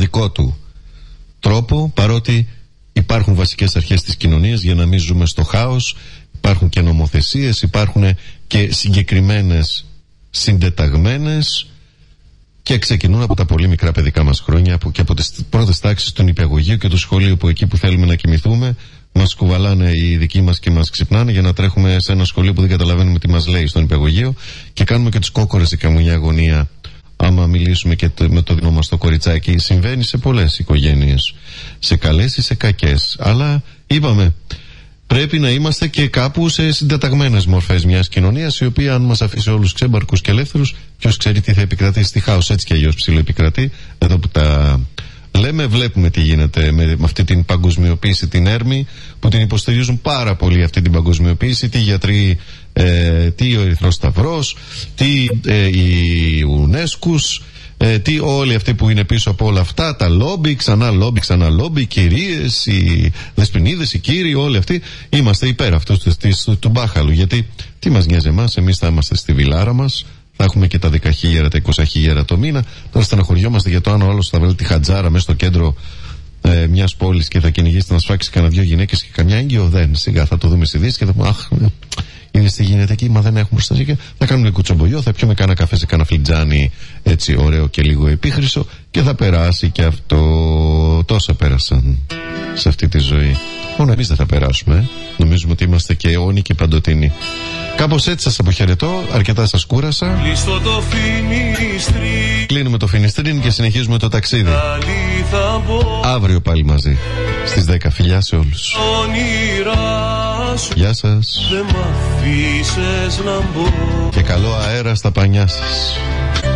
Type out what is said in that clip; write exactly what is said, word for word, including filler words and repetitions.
δικό του τρόπο, παρότι υπάρχουν βασικές αρχές της κοινωνίας για να μην ζούμε στο χάος, υπάρχουν και νομοθεσίες, υπάρχουν και συγκεκριμένες συντεταγμένες και ξεκινούν από τα πολύ μικρά παιδικά μας χρόνια και από τις πρώτες τάξεις του νηπιαγωγείου και του σχολείου, που εκεί που θέλουμε να κοιμηθούμε μας κουβαλάνε οι δικοί μας και μας ξυπνάνε για να τρέχουμε σε ένα σχολείο που δεν καταλαβαίνουμε τι μας λέει στο νηπιαγωγείο, και κάνουμε και τους κόκορες σε καμιά αγωνία άμα μιλήσουμε και με το δικό μας το κοριτσάκι. Συμβαίνει σε πολλές οικογένειες, σε καλές ή σε κακές, αλλά είπαμε πρέπει να είμαστε και κάπου σε συντεταγμένες μορφές μιας κοινωνίας, η οποία αν μας αφήσει όλους ξέμπαρκους και ελεύθερους, ποιος ξέρει τι θα επικρατήσει στη χάος. Έτσι κι αλλιώς ψιλοεπικρατεί. Εδώ που τα λέμε, βλέπουμε τι γίνεται με, με αυτή την παγκοσμιοποίηση, την έρμη, που την υποστηρίζουν πάρα πολύ αυτή την παγκοσμιοποίηση. Τι γιατροί, ε, τι ο Ερυθρός Σταυρός, τι ε, οι Ουνέσκους, Ε, τι όλοι αυτοί που είναι πίσω από όλα αυτά, τα λόμπι, ξανά λόμπι, ξανά λόμπι, οι κυρίες, οι δεσποινίδες, οι κύριοι, όλοι αυτοί είμαστε υπέρ αυτού του, του, του μπάχαλου. Γιατί τι μας νοιάζει εμάς, εμείς θα είμαστε στη βιλάρα μας, θα έχουμε και τα δέκα χιλιάδες, τα είκοσι χιλιάδες το μήνα. Τώρα στεναχωριόμαστε για το αν ο άλλος θα βάλει τη χατζάρα μέσα στο κέντρο ε, μιας πόλης και θα κυνηγήσει να σφάξει κανένα δυο γυναίκες και καμιά έγκυο. Δεν, σιγά θα το δούμε στη Δύση και θα πούμε, αχ, είδες τι γίνεται εκεί, μα δεν έχουμε προστασία. Θα κάνουμε κουτσομπολιό, θα πιούμε κάνα καφέ σε κάνα φλιτζάνι έτσι ωραίο και λίγο επίχρυσο, και θα περάσει και αυτό. Τόσα πέρασαν σε αυτή τη ζωή. Μόνο εμείς δεν θα περάσουμε. Ε. Νομίζουμε ότι είμαστε και αιώνιοι και παντοτινοί. Κάπως έτσι σας αποχαιρετώ. Αρκετά σας κούρασα. Το Κλείνουμε το Φινιστρίν και συνεχίζουμε το ταξίδι. Αύριο πάλι μαζί στις δέκα. Φιλιά σε όλους. Γεια σας. Και καλό αέρα στα πανιά σας.